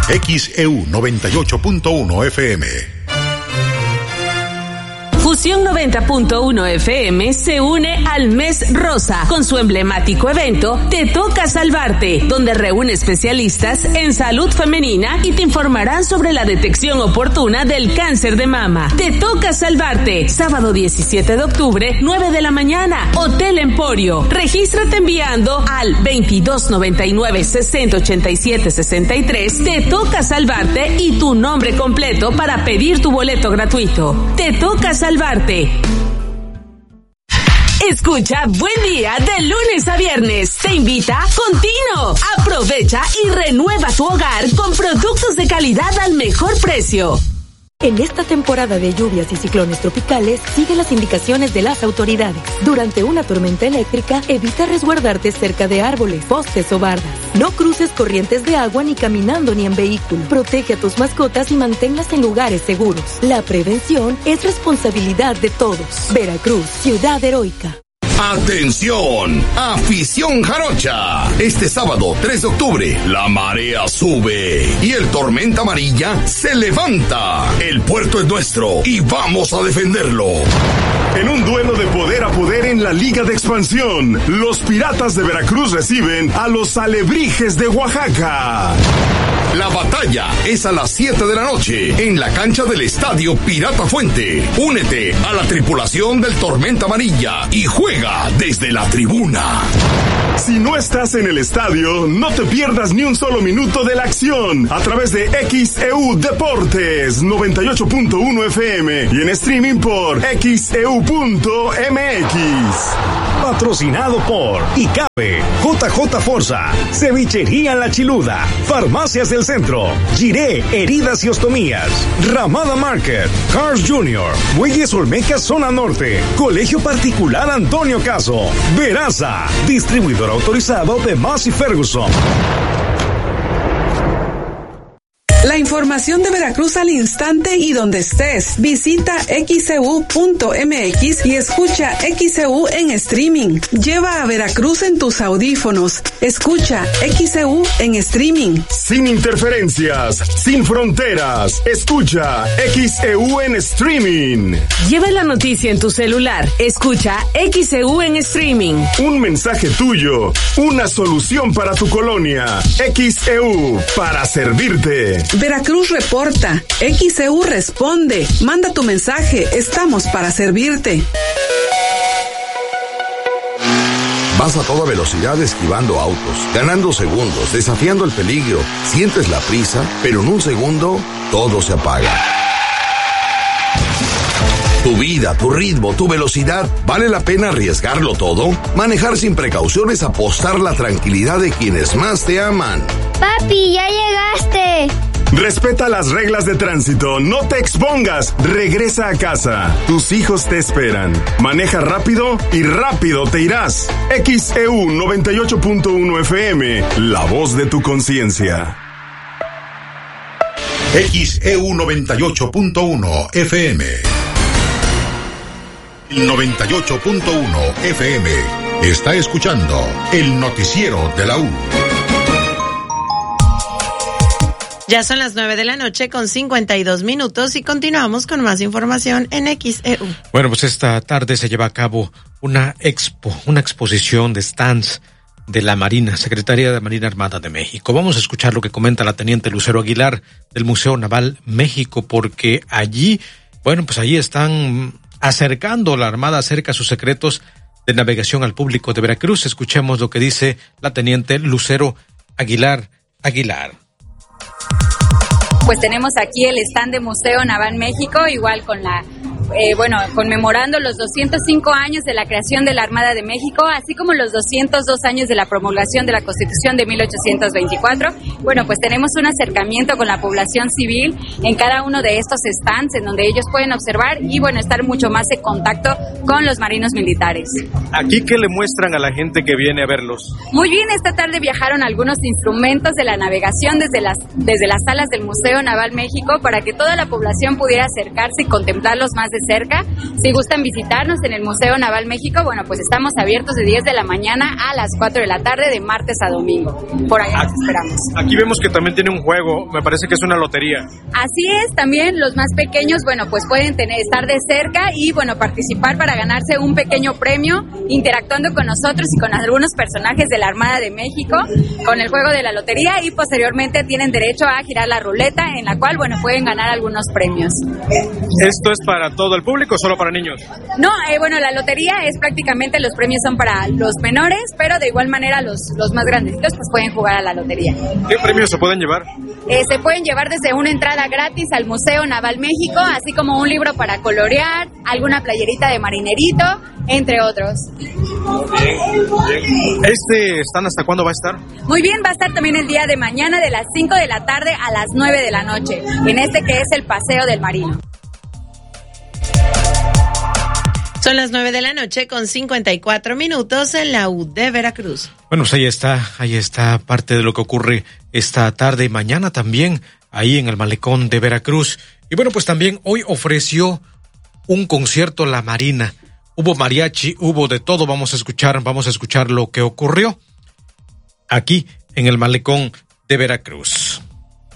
XEU 98.1 FM. Fusión 90.1 FM se une al Mes Rosa con su emblemático evento Te Toca Salvarte, donde reúne especialistas en salud femenina y te informarán sobre la detección oportuna del cáncer de mama. Te Toca Salvarte, sábado 17 de octubre, 9 de la mañana, Hotel Emporio. Regístrate enviando al 2299-6087-63. Te Toca Salvarte y tu nombre completo para pedir tu boleto gratuito. Te Toca Salvarte. Escucha Buen Día de lunes a viernes. Te invita Contino. Aprovecha y renueva tu hogar con productos de calidad al mejor precio. En esta temporada de lluvias y ciclones tropicales, sigue las indicaciones de las autoridades. Durante una tormenta eléctrica, evita resguardarte cerca de árboles, postes o bardas. No cruces corrientes de agua ni caminando ni en vehículo. Protege a tus mascotas y manténlas en lugares seguros. La prevención es responsabilidad de todos. Veracruz, ciudad heroica. ¡Atención! ¡Afición jarocha! Este sábado 3 de octubre, la marea sube y el Tormenta Amarilla se levanta. El puerto es nuestro y vamos a defenderlo. En un duelo de poder a poder en la Liga de Expansión, los Piratas de Veracruz reciben a los Alebrijes de Oaxaca. La batalla es a las 7 de la noche en la cancha del Estadio Pirata Fuente. Únete a la tripulación del Tormenta Amarilla y juega desde la tribuna. Si no estás en el estadio, no te pierdas ni un solo minuto de la acción a través de XEU Deportes 98.1 FM y en streaming por XEU.mx. Patrocinado por ICAPE, JJ Forza, Cevichería La Chiluda, Farmacias del Centro, Giré Heridas y Ostomías, Ramada Market, Cars Jr., Bueyes Olmeca Zona Norte, Colegio Particular Antonio Caso, Veraza, distribuidor autorizado de Massey Ferguson. La información de Veracruz al instante y donde estés. Visita xeu.mx y escucha XEU en streaming. Lleva a Veracruz en tus audífonos. Escucha XEU en streaming. Sin interferencias, sin fronteras. Escucha XEU en streaming. Lleva la noticia en tu celular. Escucha XEU en streaming. Un mensaje tuyo. Una solución para tu colonia. XEU para servirte. Veracruz reporta, XEU responde, manda tu mensaje, estamos para servirte. Vas a toda velocidad esquivando autos, ganando segundos, desafiando el peligro, sientes la prisa, pero en un segundo todo se apaga. Tu vida, tu ritmo, tu velocidad, ¿vale la pena arriesgarlo todo? Manejar sin precauciones, apostar la tranquilidad de quienes más te aman. Papi, ya llegaste. Respeta las reglas de tránsito, no te expongas, regresa a casa. Tus hijos te esperan. Maneja rápido y rápido te irás. XEU 98.1 FM, la voz de tu conciencia. XEU 98.1 FM. 98.1 FM. Está escuchando el noticiero de la U. Ya son las 9 de la noche con 52 minutos y continuamos con más información en XEU. Bueno, pues esta tarde se lleva a cabo una exposición de stands de la Marina, Secretaría de Marina Armada de México. Vamos a escuchar lo que comenta la teniente Lucero Aguilar del Museo Naval México, porque allí están acercando, la Armada acerca sus secretos de navegación al público de Veracruz. Escuchemos lo que dice la teniente Lucero Aguilar. Pues tenemos aquí el stand de Museo Naval México, igual con conmemorando los 205 años de la creación de la Armada de México, así como los 202 años de la promulgación de la Constitución de 1824. Bueno, pues tenemos un acercamiento con la población civil en cada uno de estos stands, en donde ellos pueden observar y, estar mucho más en contacto con los marinos militares. ¿Aquí qué le muestran a la gente que viene a verlos? Muy bien, esta tarde viajaron algunos instrumentos de la navegación desde las salas del Museo Naval México para que toda la población pudiera acercarse y contemplarlos más de cerca. Si gustan visitarnos en el Museo Naval México, bueno, pues estamos abiertos de 10 de la mañana a las 4 de la tarde, de martes a domingo. Por allá los esperamos. Aquí vemos que también tiene un juego, me parece que es una lotería. Así es, también los más pequeños, bueno, pues pueden estar de cerca y, bueno, participar para ganarse un pequeño premio, interactuando con nosotros y con algunos personajes de la Armada de México, con el juego de la lotería, y posteriormente tienen derecho a girar la ruleta, en la cual, bueno, pueden ganar algunos premios. ¿Esto es para todo el público o solo para niños? No, bueno, la lotería es prácticamente, los premios son para los menores, pero de igual manera los más grandecitos pues pueden jugar a la lotería. ¿Qué premios se pueden llevar? Se pueden llevar desde una entrada gratis al Museo Naval México, así como un libro para colorear, alguna playerita de marinerito, entre otros. Bien. ¿Están hasta cuándo va a estar? Muy bien, va a estar también el día de mañana de las 5 de la tarde a las 9 de la noche, en que es el Paseo del Marino. Son las 9 de la noche con 54 minutos en la U de Veracruz. Bueno, pues ahí está parte de lo que ocurre esta tarde y mañana también, ahí en el Malecón de Veracruz. Y bueno, pues también hoy ofreció un concierto la Marina. Hubo mariachi, hubo de todo. Vamos a escuchar lo que ocurrió aquí en el Malecón de Veracruz.